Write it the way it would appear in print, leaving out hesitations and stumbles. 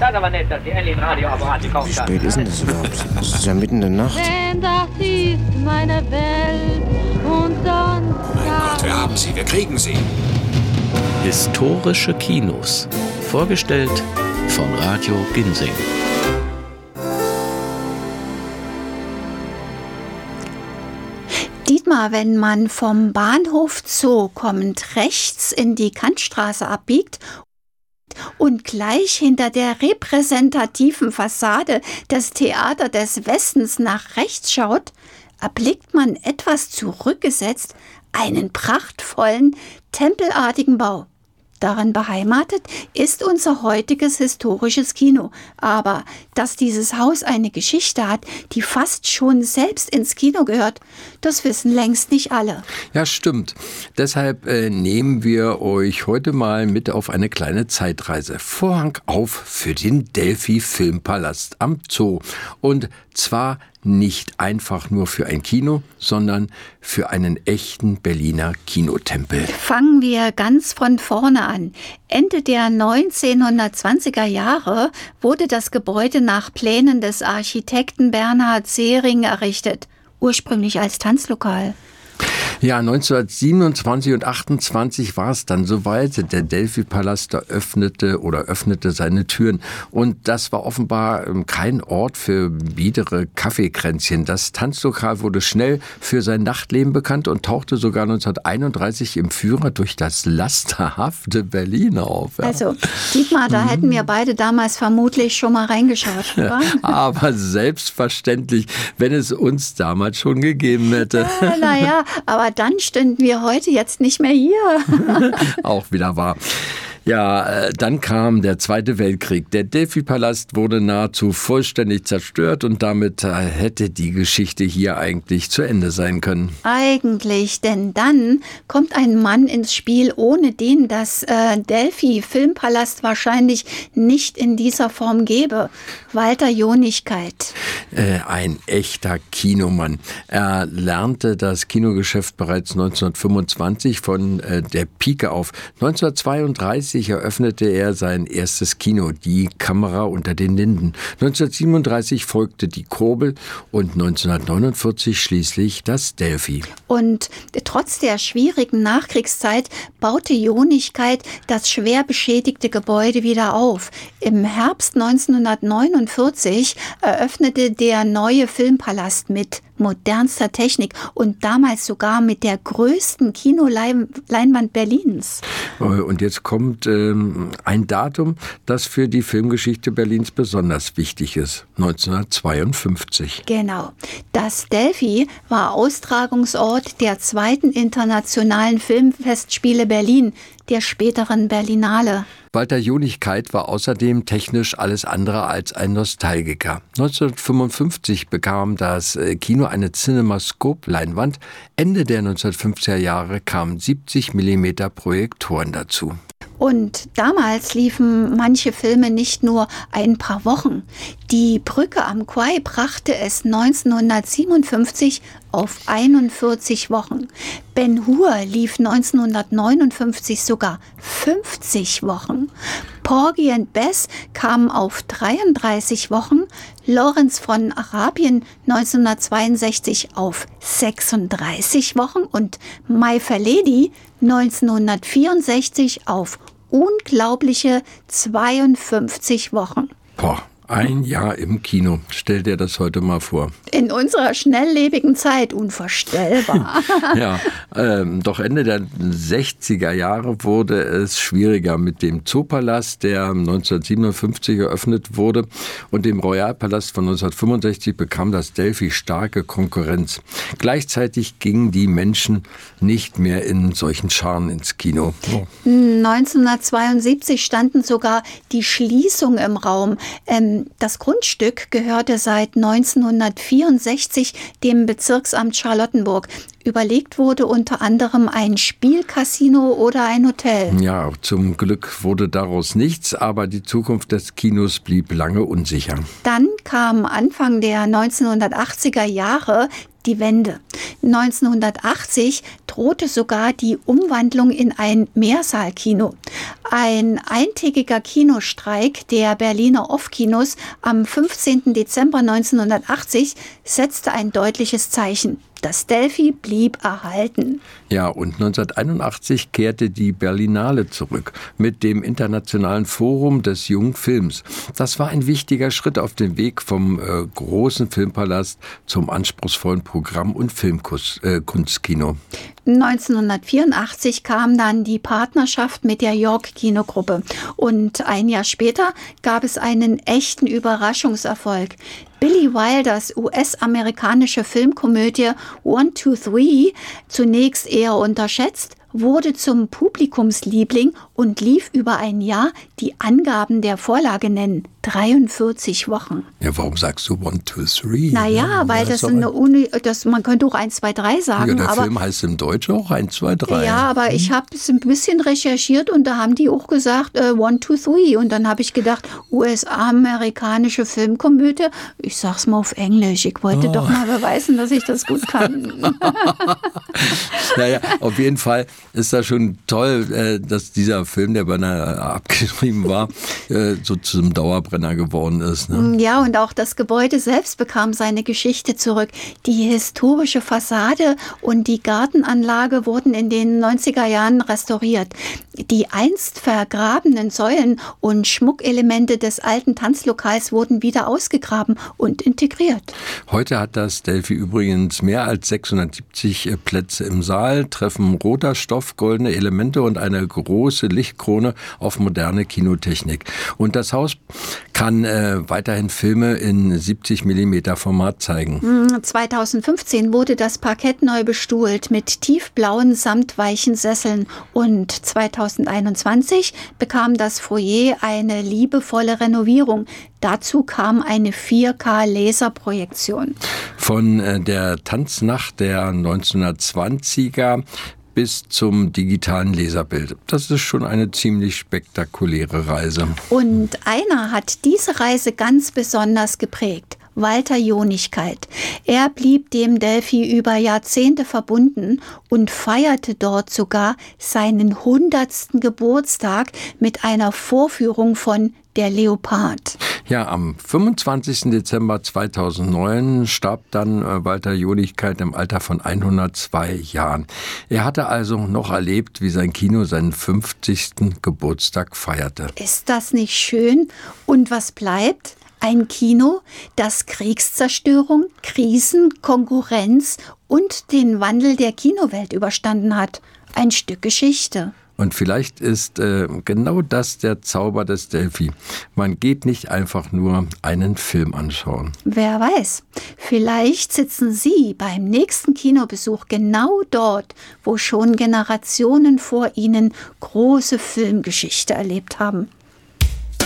Das ist aber nett, dass Sie endlich ein Radioapparat gekauft Wie haben. spät ist denn das überhaupt? Es ist ja mitten in der Nacht. Denn das ist meine Welt und sonst. Mein Gott, wir haben sie, wir kriegen sie. Historische Kinos. Vorgestellt von Radio Ginsing. Dietmar, wenn man vom Bahnhof Zoo kommend rechts in die Kantstraße abbiegt und gleich hinter der repräsentativen Fassade des Theater des Westens nach rechts schaut, erblickt man etwas zurückgesetzt einen prachtvollen, tempelartigen Bau. Darin beheimatet ist unser heutiges historisches Kino. Aber dass dieses Haus eine Geschichte hat, die fast schon selbst ins Kino gehört, das wissen längst nicht alle. Ja, stimmt. Deshalb nehmen wir euch heute mal mit auf eine kleine Zeitreise. Vorhang auf für den Delphi Filmpalast am Zoo. Und zwar nicht einfach nur für ein Kino, sondern für einen echten Berliner Kinotempel. Fangen wir ganz von vorne an. Ende der 1920er Jahre wurde das Gebäude nach Plänen des Architekten Bernhard Sehring errichtet, ursprünglich als Tanzlokal. Ja, 1927 und 28 war es dann soweit. Der Delphi-Palast öffnete seine Türen. Und das war offenbar kein Ort für biedere Kaffeekränzchen. Das Tanzlokal wurde schnell für sein Nachtleben bekannt und tauchte sogar 1931 im Führer durch das lasterhafte Berlin auf. Ja. Also, Dietmar, da hätten wir beide damals vermutlich schon mal reingeschaut, oder? Aber selbstverständlich, wenn es uns damals schon gegeben hätte. Naja, aber dann stünden wir heute jetzt nicht mehr hier. Auch wieder wahr. Ja, dann kam der Zweite Weltkrieg. Der Delphi-Palast wurde nahezu vollständig zerstört und damit hätte die Geschichte hier eigentlich zu Ende sein können. Eigentlich, denn dann kommt ein Mann ins Spiel, ohne den das Delphi-Filmpalast wahrscheinlich nicht in dieser Form gäbe. Walter Jonigkeit. Ein echter Kinomann. Er lernte das Kinogeschäft bereits 1925 von der Pike auf. 1932 eröffnete er sein erstes Kino, die Kamera unter den Linden. 1937 folgte die Kurbel und 1949 schließlich das Delphi. Und trotz der schwierigen Nachkriegszeit baute Jonigkeit das schwer beschädigte Gebäude wieder auf. Im Herbst 1949 eröffnete der neue Filmpalast mit modernster Technik und damals sogar mit der größten Kinoleinwand Berlins. Und jetzt kommt ein Datum, das für die Filmgeschichte Berlins besonders wichtig ist. 1952. Genau. Das Delphi war Austragungsort der 2. Internationalen Filmfestspiele Berlin, der späteren Berlinale. Walter Jonigkeit war außerdem technisch alles andere als ein Nostalgiker. 1955 bekam das Kino eine CinemaScope-Leinwand. Ende der 1950er Jahre kamen 70 mm Projektoren dazu. Und damals liefen manche Filme nicht nur ein paar Wochen. Die Brücke am Quai brachte es 1957 auf 41 Wochen. Ben-Hur lief 1959 sogar 50 Wochen. Porgy and Bess kam auf 33 Wochen. Lawrence von Arabien 1962 auf 36 Wochen und My Fair Lady 1964 auf unglaubliche 52 Wochen. Boah. Ein Jahr im Kino. Stell dir das heute mal vor. In unserer schnelllebigen Zeit unvorstellbar. Ja, doch Ende der 60er Jahre wurde es schwieriger mit dem Zoopalast, der 1957 eröffnet wurde, und dem Royalpalast von 1965 bekam das Delphi starke Konkurrenz. Gleichzeitig gingen die Menschen nicht mehr in solchen Scharen ins Kino. Oh. 1972 standen sogar die Schließungen im Raum. Das Grundstück gehörte seit 1964 dem Bezirksamt Charlottenburg. Überlegt wurde unter anderem ein Spielcasino oder ein Hotel. Ja, zum Glück wurde daraus nichts, aber die Zukunft des Kinos blieb lange unsicher. Dann kam Anfang der 1980er Jahre die Wende. 1980 drohte sogar die Umwandlung in ein Mehrsaalkino. Ein eintägiger Kinostreik der Berliner Off-Kinos am 15. Dezember 1980 setzte ein deutliches Zeichen. Das Delphi blieb erhalten. Ja, und 1981 kehrte die Berlinale zurück mit dem Internationalen Forum des Jungen Films. Das war ein wichtiger Schritt auf dem Weg vom großen Filmpalast zum anspruchsvollen Programm- und Filmkunstkino. 1984 kam dann die Partnerschaft mit der York-Kinogruppe. Und ein Jahr später gab es einen echten Überraschungserfolg. Billy Wilders US-amerikanische Filmkomödie 1, 2, 3, zunächst eher unterschätzt, wurde zum Publikumsliebling und lief über ein Jahr. Die Angaben der Vorlage nennen 43 Wochen. Ja, warum sagst du 1, 2, 3? Naja, weil das man könnte auch 1, 2, 3 sagen. Ja, der Film heißt im Deutschen auch 1, 2, 3. Ja, aber ich habe es ein bisschen recherchiert und da haben die auch gesagt 1, 2, 3. Und dann habe ich gedacht, US-amerikanische Filmkomödie. Ich sag's mal auf Englisch. Ich wollte doch mal beweisen, dass ich das gut kann. Naja, auf jeden Fall ist das schon toll, dass dieser Film, der beinahe abgeschrieben war, so zum Dauerbrenner geworden ist. Ne? Ja, und auch das Gebäude selbst bekam seine Geschichte zurück. Die historische Fassade und die Gartenanlage wurden in den 90er Jahren restauriert. Die einst vergrabenen Säulen und Schmuckelemente des alten Tanzlokals wurden wieder ausgegraben und integriert. Heute hat das Delphi übrigens mehr als 670 Plätze im Saal, treffen roter Stoff, goldene Elemente und eine große Lichtkrone auf moderne Kinotechnik. Und das Haus kann weiterhin Filme in 70 mm Format zeigen. 2015 wurde das Parkett neu bestuhlt mit tiefblauen, samtweichen Sesseln und 2021 bekam das Foyer eine liebevolle Renovierung. Dazu kam eine 4K-Laserprojektion. Von der Tanznacht der 1920er bis zum digitalen Laserbild. Das ist schon eine ziemlich spektakuläre Reise. Und einer hat diese Reise ganz besonders geprägt. Walter Jonigkeit. Er blieb dem Delphi über Jahrzehnte verbunden und feierte dort sogar seinen 100. Geburtstag mit einer Vorführung von Der Leopard. Ja, am 25. Dezember 2009 starb dann Walter Jonigkeit im Alter von 102 Jahren. Er hatte also noch erlebt, wie sein Kino seinen 50. Geburtstag feierte. Ist das nicht schön? Und was bleibt? Ein Kino, das Kriegszerstörung, Krisen, Konkurrenz und den Wandel der Kinowelt überstanden hat. Ein Stück Geschichte. Und vielleicht ist genau das der Zauber des Delphi. Man geht nicht einfach nur einen Film anschauen. Wer weiß, vielleicht sitzen Sie beim nächsten Kinobesuch genau dort, wo schon Generationen vor Ihnen große Filmgeschichte erlebt haben.